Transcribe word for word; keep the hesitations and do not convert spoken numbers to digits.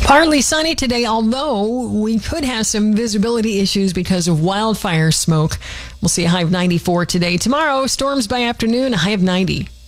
Partly sunny today, although we could have some visibility issues because of wildfire smoke. We'll see a high of ninety-four today. Tomorrow, storms by afternoon, a high of ninety.